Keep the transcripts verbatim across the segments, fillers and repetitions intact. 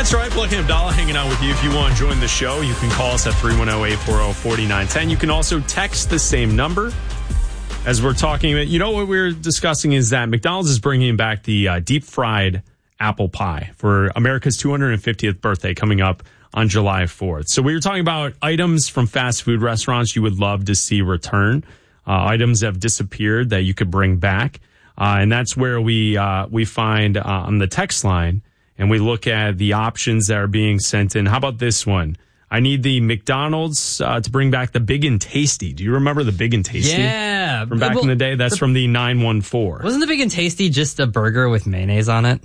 That's right. Black and Abdallah hanging out with you. If you want to join the show, you can call us at three one zero, eight four zero, four nine one zero. You can also text the same number as we're talking about. You know what we're discussing is that McDonald's is bringing back the uh, deep fried apple pie for America's two hundred fiftieth birthday coming up on July fourth. So we were talking about items from fast food restaurants you would love to see return, uh, items that have disappeared that you could bring back. Uh, and that's where we uh, we find uh, on the text line, and we look at the options that are being sent in. How about this one? I need the McDonald's uh, to bring back the Big and Tasty. Do you remember the Big and Tasty? Yeah. From back well, in the day? That's the, from the nine one four. Wasn't the Big and Tasty just a burger with mayonnaise on it?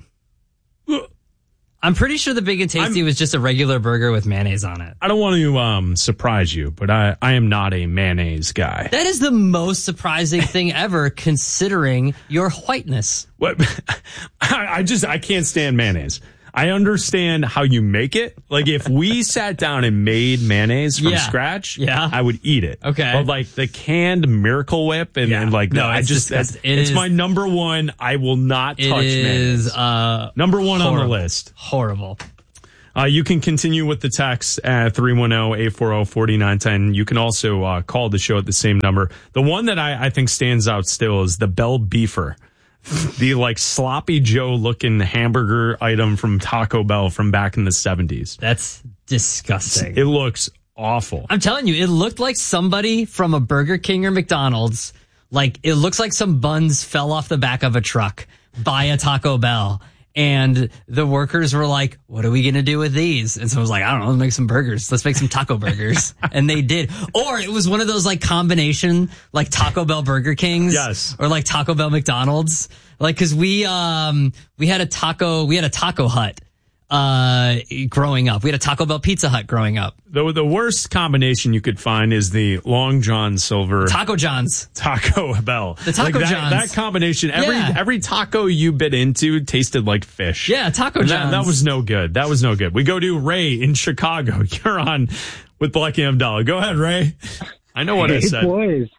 I'm pretty sure the Big and Tasty I'm, was just a regular burger with mayonnaise on it. I don't want to um, surprise you, but I, I am not a mayonnaise guy. That is the most surprising thing ever, considering your whiteness. What? I, I just, I can't stand mayonnaise. I understand how you make it. Like, if we sat down and made mayonnaise from yeah. scratch, yeah. I would eat it. Okay. But, like, the canned Miracle Whip and, yeah. and like, no, I just, that's, it it's is, my number one. I will not touch it mayonnaise. Is, uh, number one horrible. on the list. Horrible. Uh, you can continue with the text at three one zero, eight four zero, four nine one zero. You can also uh, call the show at the same number. The one that I, I think stands out still is the Bell Beefer. The like sloppy Joe looking hamburger item from Taco Bell from back in the seventies. That's disgusting. It looks awful. I'm telling you, it looked like somebody from a Burger King or McDonald's. Like, it looks like some buns fell off the back of a truck by a Taco Bell. And the workers were like, what are we going to do with these? And so I was like, I don't know, let's make some burgers. Let's make some taco burgers. And they did. Or it was one of those like combination, like Taco Bell Burger Kings. Yes. Or like Taco Bell McDonald's. Like, cause we, um, we had a taco, we had a Taco Hut, uh, growing up. We had a Taco Bell Pizza Hut growing up. The, the worst combination you could find is the Long John Silver. Taco John's. Taco Bell. The Taco like that, John's. That combination, every yeah. every taco you bit into tasted like fish. Yeah, Taco and John's. That, that was no good. That was no good. We go to Ray in Chicago. You're on with Black and Abdallah. Go ahead, Ray. I know what hey, I said. Boys.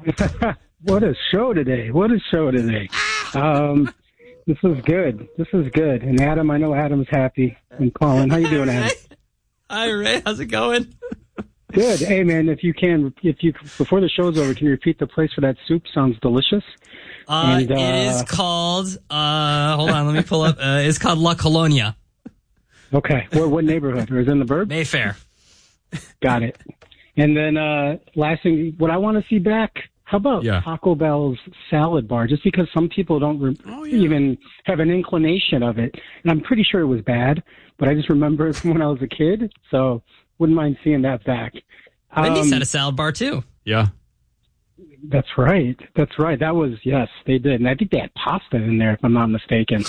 What a show today. What a show today. Um, this is good. This is good. And Adam, I know Adam's happy. And Colin, how you doing, Adam? Hi, Ray. How's it going? Good. Hey, man, if you can, if you, before the show's over, can you repeat the place for that soup? Sounds delicious. Uh, and, uh, it is called, uh, hold on, let me pull up. Uh, it's called La Colonia. Okay. What, what neighborhood? Or is it in the Burb? Mayfair. Got it. And then, uh, last thing, what I want to see back, how about yeah. Taco Bell's salad bar? Just because some people don't re- oh, yeah. even have an inclination of it. And I'm pretty sure it was bad, but I just remember it from when I was a kid. So wouldn't mind seeing that back. Wendy's um, had a salad bar too. Yeah. That's right. That's right. That was, yes, they did. And I think they had pasta in there, if I'm not mistaken.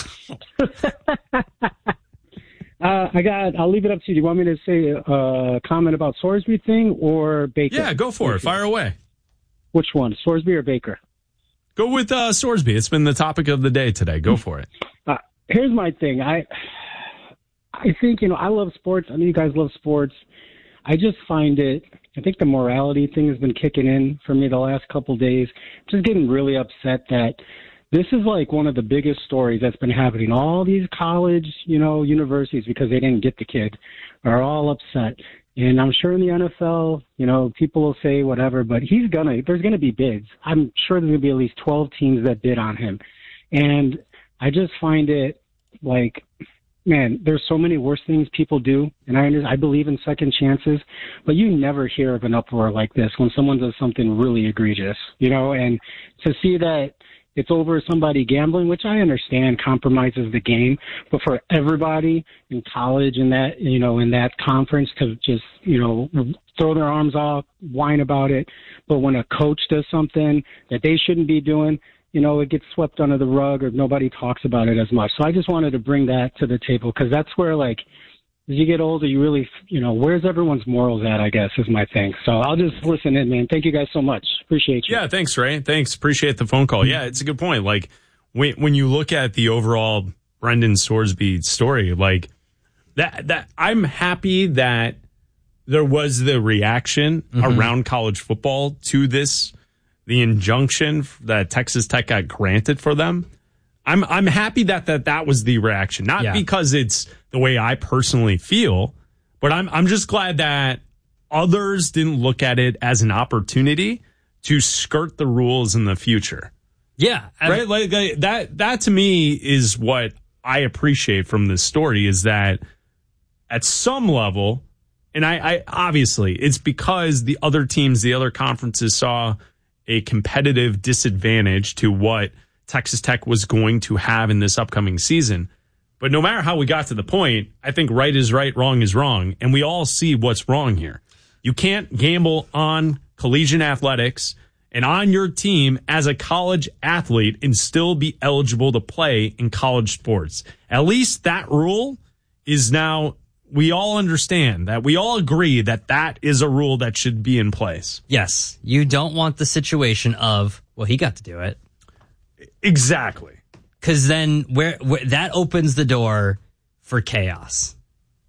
uh, I got, I'll leave it up to you. Do you want me to say a comment about Sorsby thing or Baker? Yeah, go for it. Fire away. Which one, Sorsby or Baker? Go with uh, Sorsby. It's been the topic of the day today. Go for it. Uh, here's my thing. I, I think, you know, I love sports. I know you guys love sports. I just find it, I think the morality thing has been kicking in for me the last couple of days. Just getting really upset that this is like one of the biggest stories that's been happening. All these college, you know, universities, because they didn't get the kid, are all upset. And I'm sure in the N F L, you know, people will say whatever, but he's gonna, there's gonna be bids. I'm sure there's gonna be at least twelve teams that bid on him. And I just find it like, man, there's so many worse things people do, and I I believe in second chances, but you never hear of an uproar like this when someone does something really egregious, you know, and to see that it's over somebody gambling, which I understand compromises the game, but for everybody in college in that, you know, in that conference to just, you know, throw their arms off, whine about it, but when a coach does something that they shouldn't be doing, you know, it gets swept under the rug or nobody talks about it as much. So I just wanted to bring that to the table because that's where, like, as you get older, you really, you know, where's everyone's morals at, I guess, is my thing. So I'll just listen in, man. Thank you guys so much. Appreciate you. Yeah, thanks, Ray. Thanks. Appreciate the phone call. Yeah, it's a good point. Like, when when you look at the overall Brendan Sorsby story, like, that, that I'm happy that there was the reaction mm-hmm. around college football to this, the injunction that Texas Tech got granted for them. I'm I'm happy that that, that was the reaction, not yeah. because it's the way I personally feel, but I'm I'm just glad that others didn't look at it as an opportunity to skirt the rules in the future. Yeah. I, right? Like, like that that to me is what I appreciate from this story, is that at some level, and I, I obviously it's because the other teams, the other conferences saw a competitive disadvantage to what Texas Tech was going to have in this upcoming season. But no matter how we got to the point, I think right is right, wrong is wrong. And we all see what's wrong here. You can't gamble on collegiate athletics and on your team as a college athlete and still be eligible to play in college sports. At least that rule is now, we all understand that, we all agree that that is a rule that should be in place. Yes. You don't want the situation of, well, he got to do it. Exactly. Because then where, where that opens the door for chaos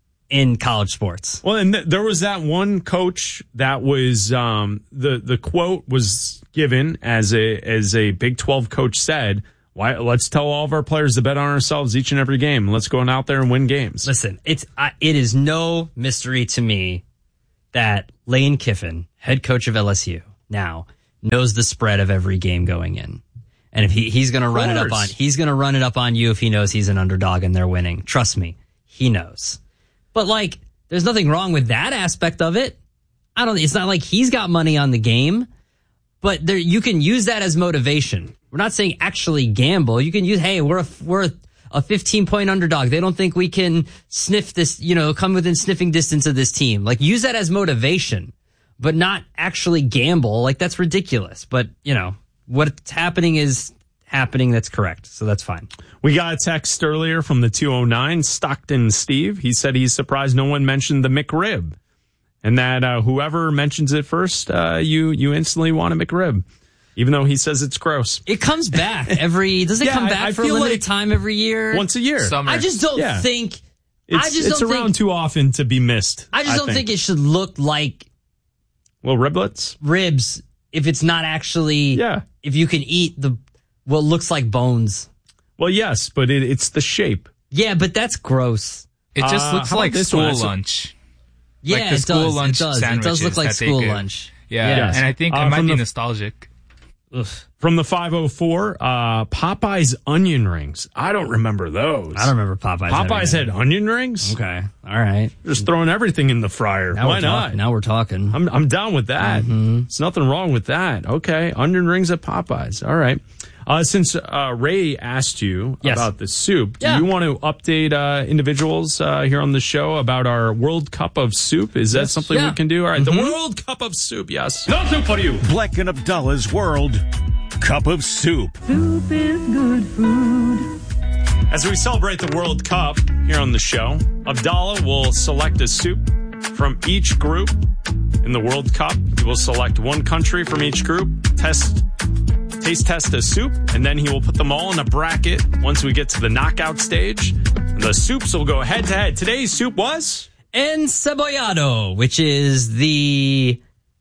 in college sports. Well, and th- there was that one coach that was um, the the quote was given as a as a Big twelve coach said, "Why? Let's tell all of our players to bet on ourselves each and every game. Let's go out there and win games." Listen, it's uh, it is no mystery to me that Lane Kiffin, head coach of L S U, now knows the spread of every game going in. And if he, he's going to run it up on, he's going to run it up on you if he knows he's an underdog and they're winning. Trust me, he knows. But like, there's nothing wrong with that aspect of it. I don't, it's not like he's got money on the game, but there, you can use that as motivation. We're not saying actually gamble. You can use, hey, we're a, we're a, a fifteen point underdog. They don't think we can sniff this, you know, come within sniffing distance of this team. Like, use that as motivation, but not actually gamble. Like, that's ridiculous. But, you know, what's happening is happening. That's correct. So that's fine. We got a text earlier from the two oh nine, Stockton Steve. He said he's surprised no one mentioned the McRib, and that uh, whoever mentions it first, uh, you you instantly want a McRib, even though he says it's gross. It comes back every, does it yeah, come back I, I for a limited like time every year? Once a year. Summer. I just don't yeah. think, it's, I just it's don't around think, too often to be missed. I just don't think. think it should look like little riblets, ribs if it's not actually, yeah. if you can eat the, what looks like bones. Well, yes, but it, it's the shape. Yeah, but that's gross. It just Uh, looks how like about this school one? lunch. Yeah, like the it school does. lunch It does. It does look sandwiches like that they school give. lunch. Yeah, Yes. and I think Uh, it might from be the- nostalgic. Ugh. From the five oh four, uh, Popeye's onion rings. I don't remember those. I don't remember Popeyes. Popeyes having had onion rings? it. Okay. All right. Just throwing everything in the fryer. Now Why we're not? talk- now we're talking. I'm I'm down with that. Mm-hmm. There's nothing wrong with that. Okay, onion rings at Popeyes. All right. Uh, since uh, Ray asked you Yes. about the soup, do Yeah. you want to update uh, individuals uh, here on the show about our World Cup of Soup? Is that Yes. something Yeah. we can do? All right, Mm-hmm. the World Cup of Soup. Yes. No soup for you. Black and Abdallah's World Cup of Soup. Soup is good food. As we celebrate the World Cup here on the show, Abdallah will select a soup from each group in the World Cup. He will select one country from each group, test, taste test a soup, and then he will put them all in a bracket once we get to the knockout stage. And the soups will go head to head. Today's soup was Encebollado, which is the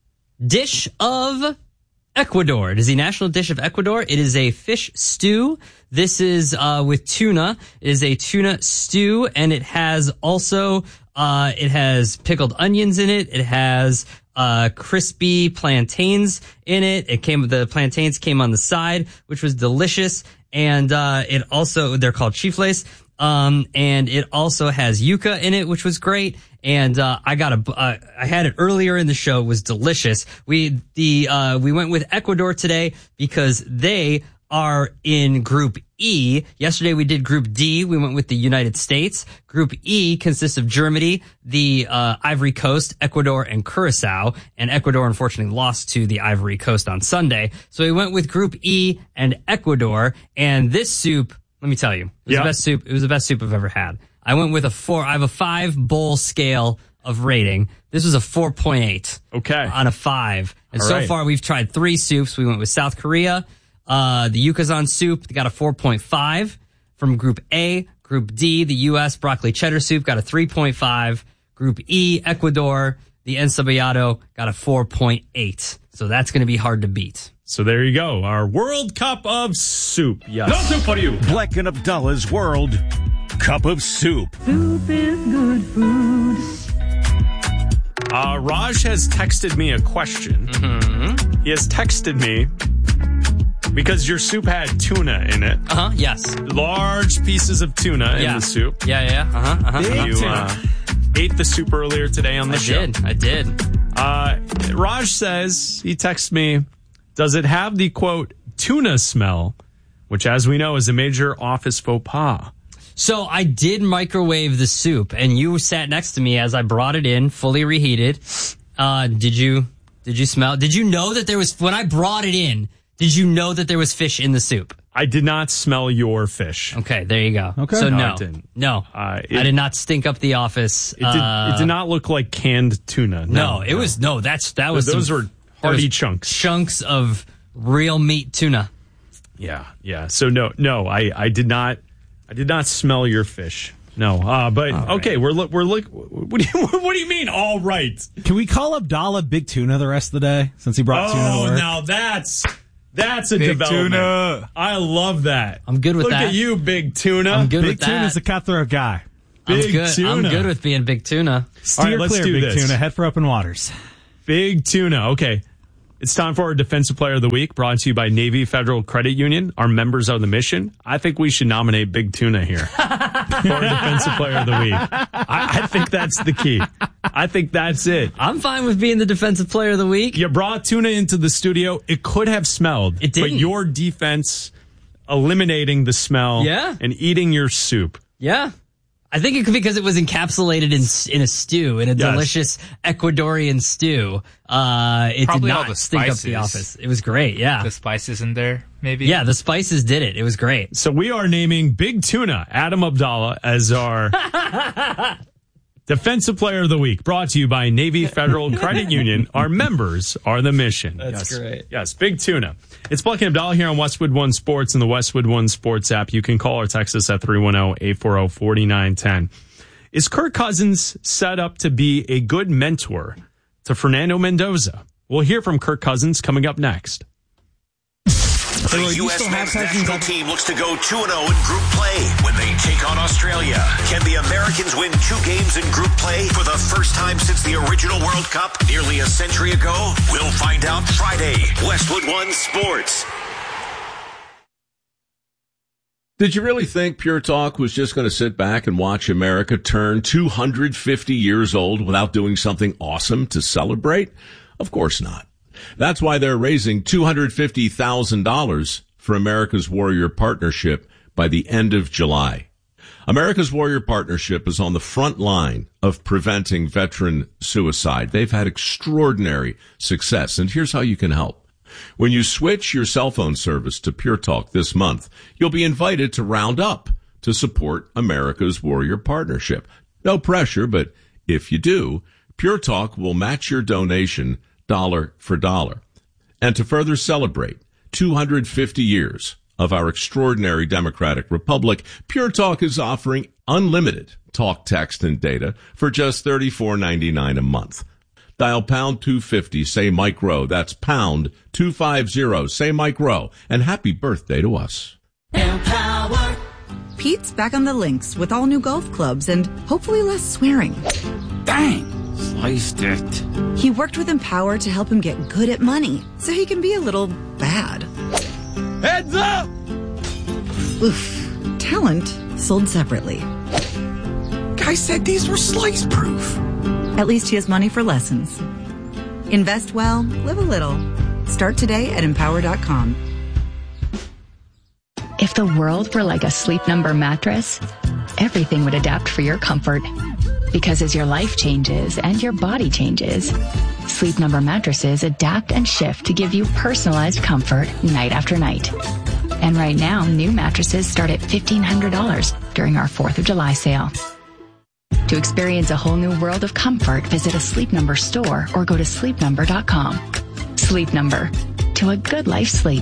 dish of Ecuador. It is the national dish of Ecuador. It is a fish stew. This is uh, with tuna. It is a tuna stew, and it has also uh, it has pickled onions in it. It has uh, crispy plantains in it. It came the plantains came on the side, which was delicious, and uh, it also they're called chifles. Um, and it also has yuca in it, which was great. And, uh, I got a, uh, I had it earlier in the show. It was delicious. We, the, uh, we went with Ecuador today because they are in Group E. Yesterday we did Group D. We went with the United States. Group E consists of Germany, the, uh, Ivory Coast, Ecuador, and Curacao. And Ecuador unfortunately lost to the Ivory Coast on Sunday. So we went with Group E and Ecuador. And this soup, let me tell you, it was Yeah. the best soup. It was the best soup I've ever had. I went with a four. I have a five bowl scale of rating. This was a four point eight. Okay. On a five. And All so right. far we've tried three soups. We went with South Korea, uh, the Yucatan soup got a four point five from Group A. Group D, the U S broccoli cheddar soup got a three point five. Group E, Ecuador, the encebollado got a four point eight. So that's going to be hard to beat. So there you go. Our World Cup of Soup. Yes. No soup for you. Black and Abdallah's World cup of soup. Soup is good food. Uh, Raj has texted me a question. Mm-hmm. He has texted me because your soup had tuna in it. Uh-huh, yes. Large pieces of tuna Yeah. in the soup. Yeah, yeah, uh-huh, uh-huh. You uh, ate the soup earlier today on the I show. did, I did. Uh, Raj says, he texts me, does it have the, quote, tuna smell, which, as we know, is a major office faux pas? So I did microwave the soup, and you sat next to me as I brought it in, fully reheated. Uh, did you, did you smell, did you know that there was, when I brought it in, did you know that there was fish in the soup? I did not smell your fish. Okay, there you go. Okay. So No, no, it didn't. no, Uh, it- I did not stink up the office. It did, Uh, it did not look like canned tuna. No, it was, no, that's, that was, Those some- were that hearty was chunks. Chunks of real meat tuna. Yeah, yeah. So no, no, I, I did not, I did not smell your fish. No, uh, but okay, we're look, we're look. What do you, what do you mean? All right. Can we call Abdallah Big Tuna the rest of the day since he brought tuna to Oh, work? now that's that's a Big development. tuna. I love that. I'm good with look that. Look at you, big tuna. I'm good Big with that. Tuna's a cutthroat guy. Big I'm good. tuna. I'm good with being big tuna. Steer All right, let's clear, do Big this. Tuna. Head for open waters. Big tuna. Okay. It's time for our Defensive Player of the Week, brought to you by Navy Federal Credit Union. Our members are the mission. I think we should nominate Big Tuna here for our Defensive Player of the Week. I, I think that's the key. I think that's it. I'm fine with being the defensive player of the week. You brought tuna into the studio. It could have smelled. It didn't. But your defense eliminating the smell Yeah. and eating your soup. Yeah. I think it could because it was encapsulated in in a stew, in a Yes. delicious Ecuadorian stew. Uh, it Probably did all not the stink up the spices. office. It was great. Yeah. The spices in there, maybe? Yeah. The spices did it. It was great. So we are naming Big Tuna, Adam Abdallah, as our Defensive Player of the Week, brought to you by Navy Federal Credit Union. Our members are the mission. That's yes. great. Yes, Big Tuna. It's Buck and Abdallah here on Westwood One Sports and the Westwood One Sports app. You can call or text us at three one zero, eight four zero, four nine one zero. Is Kirk Cousins set up to be a good mentor to Fernando Mendoza? We'll hear from Kirk Cousins coming up next. The U S men's national team looks to go two and oh in group play when they take on Australia. Can the Americans win two games in group play for the first time since the original World Cup nearly a century ago? We'll find out Friday. Westwood One Sports. Did you really think Pure Talk was just going to sit back and watch America turn two hundred fifty years old without doing something awesome to celebrate? Of course not. That's why they're raising two hundred fifty thousand dollars for America's Warrior Partnership by the end of July. America's Warrior Partnership is on the front line of preventing veteran suicide. They've had extraordinary success, and here's how you can help. When you switch your cell phone service to Pure Talk this month, you'll be invited to round up to support America's Warrior Partnership. No pressure, but if you do, Pure Talk will match your donation dollar for dollar. And to further celebrate two hundred fifty years of our extraordinary democratic republic, Pure Talk is offering unlimited talk, text, and data for just thirty-four ninety-nine a month. Dial pound two fifty, say Mike Rowe. That's pound two fifty, say Mike Rowe. And happy birthday to us. Empower. Pete's back on the links with all new golf clubs and hopefully less swearing. Dang, sliced it. He worked with Empower to help him get good at money so he can be a little bad. Heads up! Oof. Talent sold separately. Guy said these were slice proof. At least he has money for lessons. Invest well, live a little. Start today at empower dot com. If the world were like a Sleep Number mattress, everything would adapt for your comfort. Because as your life changes and your body changes, Sleep Number mattresses adapt and shift to give you personalized comfort night after night. And right now, new mattresses start at fifteen hundred dollars during our fourth of July sale. To experience a whole new world of comfort, visit a Sleep Number store or go to sleep number dot com. Sleep Number. To a good life sleep.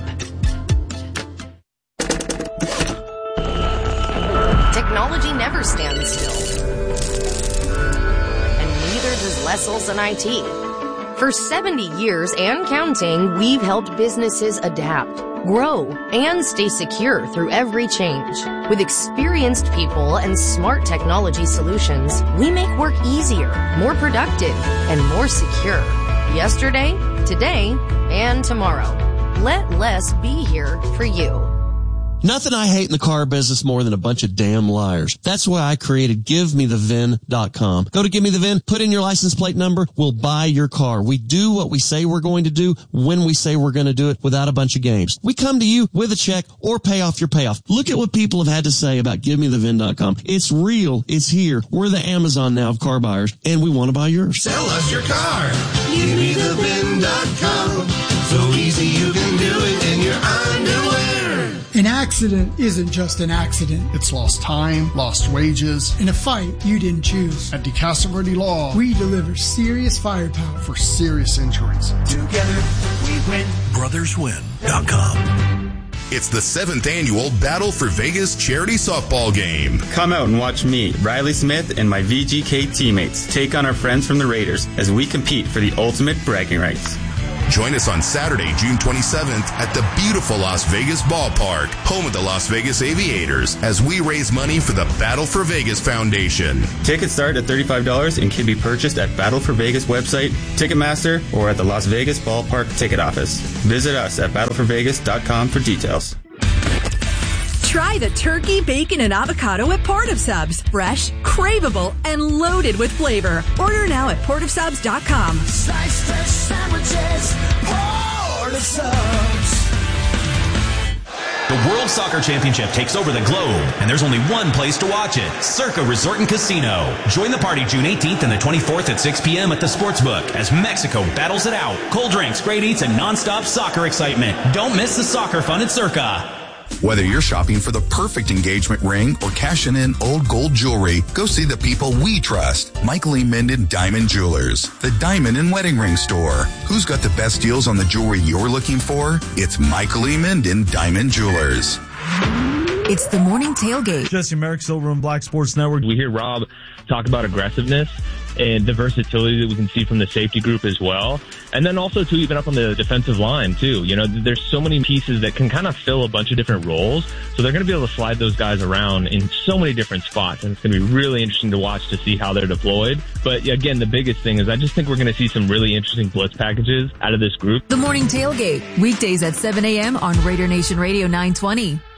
Technology never stands still. And neither does Lesselson I T. For seventy years and counting, we've helped businesses adapt, grow, and stay secure through every change. With experienced people and smart technology solutions, we make work easier, more productive, and more secure. Yesterday, today, and tomorrow. Let less be here for you. Nothing I hate in the car business more than a bunch of damn liars. That's why I created give me the V I N dot com. Go to Give Me The V I N, put in your license plate number, we'll buy your car. We do what we say we're going to do when we say we're going to do it without a bunch of games. We come to you with a check or pay off your payoff. Look at what people have had to say about give me the V I N dot com. It's real. It's here. We're the Amazon now of car buyers, and we want to buy yours. Sell us your car. Give me the V I N dot com. So easy you can do it in your underwear. An accident isn't just an accident. It's lost time, lost wages. In a fight you didn't choose. At DeCasa Verde Law, we deliver serious firepower for serious injuries. Together we win. brothers win dot com. It's the seventh annual Battle for Vegas charity softball game. Come out and watch me, Riley Smith, and my V G K teammates take on our friends from the Raiders as we compete for the ultimate bragging rights. Join us on Saturday, June twenty-seventh at the beautiful Las Vegas Ballpark, home of the Las Vegas Aviators, as we raise money for the Battle for Vegas Foundation. Tickets start at thirty-five dollars and can be purchased at Battle for Vegas website, Ticketmaster, or at the Las Vegas Ballpark ticket office. Visit us at battle for vegas dot com for details. Try the turkey, bacon, and avocado at Port of Subs. Fresh, craveable, and loaded with flavor. Order now at port of subs dot com. Slice fresh sandwiches, Port of Subs. The World Soccer Championship takes over the globe, and there's only one place to watch it, Circa Resort and Casino. Join the party June eighteenth and the twenty-fourth at six p.m. at the Sportsbook as Mexico battles it out. Cold drinks, great eats, and nonstop soccer excitement. Don't miss the soccer fun at Circa. Whether you're shopping for the perfect engagement ring or cashing in old gold jewelry, go see the people we trust. Michael E. Minden Diamond Jewelers, the diamond and wedding ring store. Who's got the best deals on the jewelry you're looking for? It's Michael E. Minden Diamond Jewelers. It's the morning tailgate. Jesse Merrick, Silver and Black Sports Network. We hear Rob talk about aggressiveness and the versatility that we can see from the safety group as well. And then also, too, even up on the defensive line, too. You know, there's so many pieces that can kind of fill a bunch of different roles. So they're going to be able to slide those guys around in so many different spots. And it's going to be really interesting to watch to see how they're deployed. But again, the biggest thing is I just think we're going to see some really interesting blitz packages out of this group. The morning tailgate, weekdays at seven a.m. on Raider Nation Radio nine twenty.